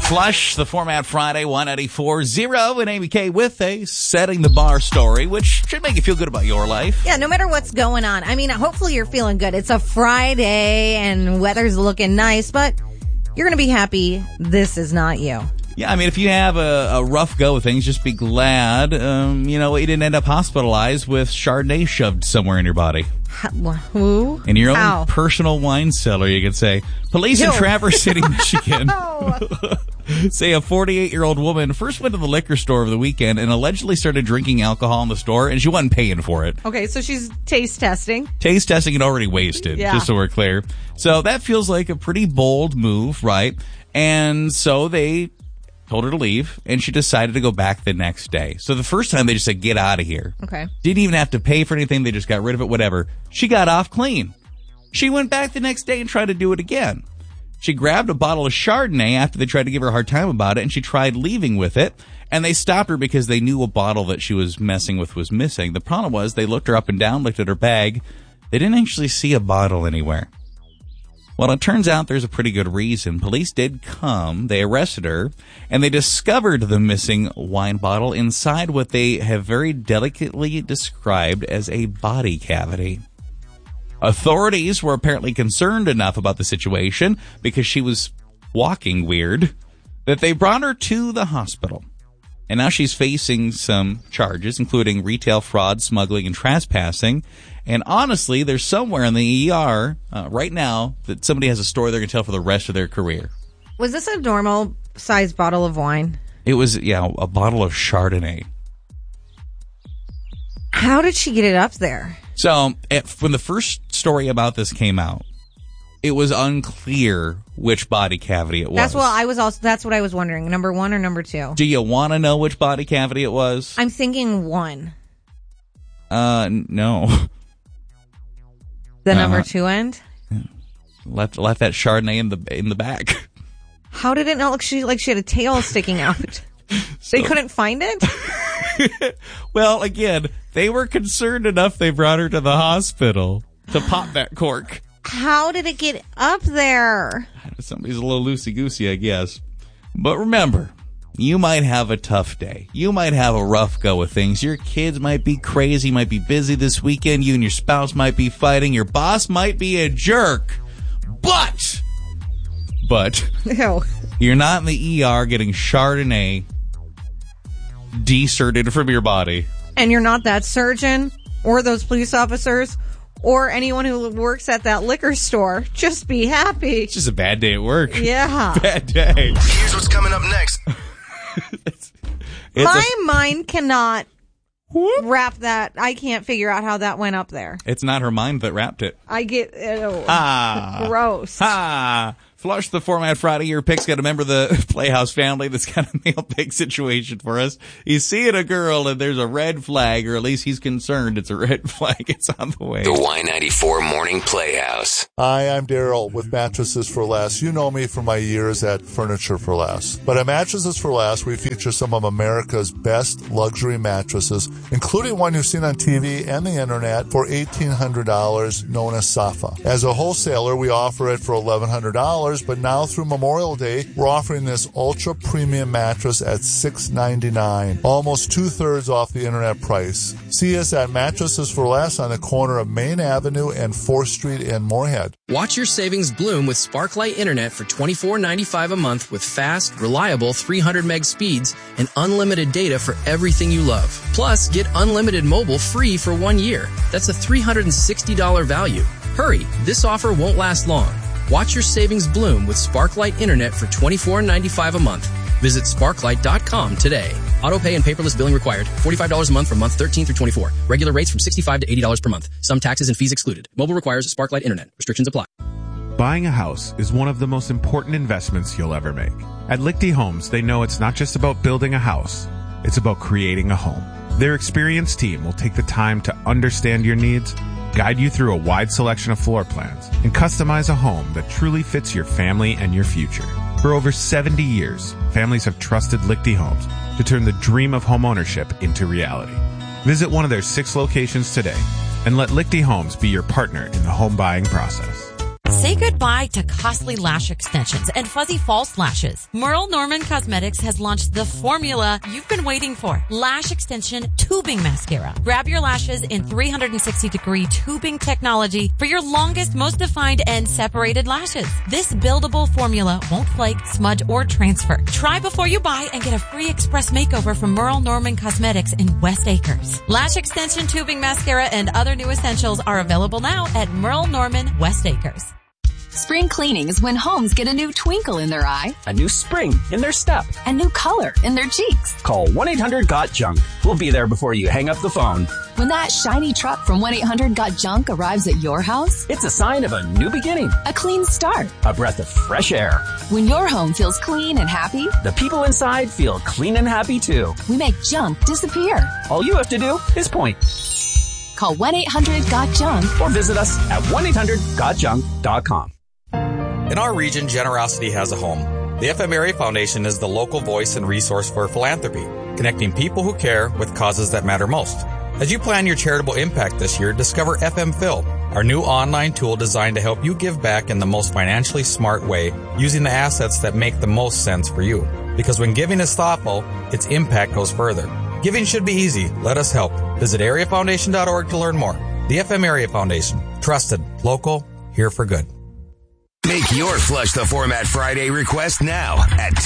Flush, the Format Friday, 194.0 and ABK with a Setting the Bar story, which should make you feel good about your life. Yeah, no matter what's going on. I mean, hopefully you're feeling good. It's a Friday and weather's looking nice, but you're going to be happy this is not you. Yeah, I mean, if you have a rough go of things, just be glad, you didn't end up hospitalized with Chardonnay shoved somewhere in your body. Who? In your own personal wine cellar, you could say. Police in Traverse City, Michigan say a 48-year-old woman first went to the liquor store over the weekend and allegedly started drinking alcohol in the store, and she wasn't paying for it. Okay, so she's taste testing. Taste testing and already wasted, just so we're clear. So that feels like a pretty bold move, right? And so they told her to leave, and she decided to go back the next day. So the first time, they just said, get out of here. Okay. Didn't even have to pay for anything. They just got rid of it, whatever. She got off clean. She went back the next day and tried to do it again. She grabbed a bottle of Chardonnay after they tried to give her a hard time about it, and she tried leaving with it, and they stopped her because they knew a bottle that she was messing with was missing. The problem was they looked her up and down, looked at her bag. They didn't actually see a bottle anywhere. Well, it turns out there's a pretty good reason. Police did come, they arrested her, and they discovered the missing wine bottle inside what they have very delicately described as a body cavity. Authorities were apparently concerned enough about the situation, because she was walking weird, that they brought her to the hospital. And now she's facing some charges, including retail fraud, smuggling, and trespassing. And honestly, there's somewhere in the ER right now that somebody has a story they're going to tell for the rest of their career. Was this a normal sized bottle of wine? It was, a bottle of Chardonnay. How did she get it up there? So, when the first story about this came out, it was unclear which body cavity it was. That's what I was wondering. Number 1 or number 2? Do you want to know which body cavity it was? I'm thinking 1. No. The number 2 end? Left that Chardonnay in the back. How did it not look like she had a tail sticking out? They couldn't find it? Well, again, they were concerned enough they brought her to the hospital to pop that cork. How did it get up there? Somebody's a little loosey-goosey, I guess. But remember, you might have a tough day. You might have a rough go of things. Your kids might be crazy, might be busy this weekend. You and your spouse might be fighting. Your boss might be a jerk. But you're not in the ER getting Chardonnay deserted from your body. And you're not that surgeon or those police officers or anyone who works at that liquor store. Just be happy. It's just a bad day at work. Yeah. Bad day. Here's what's coming up next. My mind cannot wrap that. I can't figure out how that went up there. It's not her mind that wrapped it. I get gross. Flush the Format Friday. Your pick's got a member of the Playhouse family that's got a mailbag situation for us. He's seeing a girl and there's a red flag, or at least he's concerned it's a red flag. It's on the way. The Y94 Morning Playhouse. Hi, I'm Daryl with Mattresses for Less. You know me from my years at Furniture for Less. But at Mattresses for Less, we feature some of America's best luxury mattresses, including one you've seen on TV and the internet for $1,800, known as Safa. As a wholesaler, we offer it for $1,100. But now through Memorial Day, we're offering this ultra premium mattress at $699, almost 2/3 off the internet price. See us at Mattresses for Less on the corner of Main Avenue and 4th Street in Moorhead. Watch your savings bloom with Sparklight Internet for $24.95 a month with fast, reliable 300 meg speeds and unlimited data for everything you love. Plus, get unlimited mobile free for 1 year. That's a $360 value. Hurry, this offer won't last long. Watch your savings bloom with Sparklight Internet for $24.95 a month. Visit sparklight.com today. Autopay and paperless billing required. $45 a month from month 13 through 24. Regular rates from $65 to $80 per month. Some taxes and fees excluded. Mobile requires Sparklight Internet. Restrictions apply. Buying a house is one of the most important investments you'll ever make. At Lichty Homes, they know it's not just about building a house. It's about creating a home. Their experienced team will take the time to understand your needs, guide you through a wide selection of floor plans, and customize a home that truly fits your family and your future. For over 70 years, families have trusted Lichty Homes to turn the dream of homeownership into reality. Visit one of their 6 locations today and let Lichty Homes be your partner in the home buying process. Say goodbye to costly lash extensions and fuzzy false lashes. Merle Norman Cosmetics has launched the formula you've been waiting for. Lash Extension Tubing Mascara. Grab your lashes in 360-degree tubing technology for your longest, most defined, and separated lashes. This buildable formula won't flake, smudge, or transfer. Try before you buy and get a free express makeover from Merle Norman Cosmetics in West Acres. Lash Extension Tubing Mascara and other new essentials are available now at Merle Norman West Acres. Spring cleaning is when homes get a new twinkle in their eye, a new spring in their step, a new color in their cheeks. Call 1-800-GOT-JUNK. We'll be there before you hang up the phone. When that shiny truck from 1-800-GOT-JUNK arrives at your house, it's a sign of a new beginning, a clean start, a breath of fresh air. When your home feels clean and happy, the people inside feel clean and happy too. We make junk disappear. All you have to do is point. Call 1-800-GOT-JUNK or visit us at 1-800-GOTJUNK.com. In our region, generosity has a home. The FM Area Foundation is the local voice and resource for philanthropy, connecting people who care with causes that matter most. As you plan your charitable impact this year, discover FM Phil, our new online tool designed to help you give back in the most financially smart way, using the assets that make the most sense for you. Because when giving is thoughtful, its impact goes further. Giving should be easy. Let us help. Visit areafoundation.org to learn more. The FM Area Foundation. Trusted, local, here for good. Make your Flush the Format Friday request now at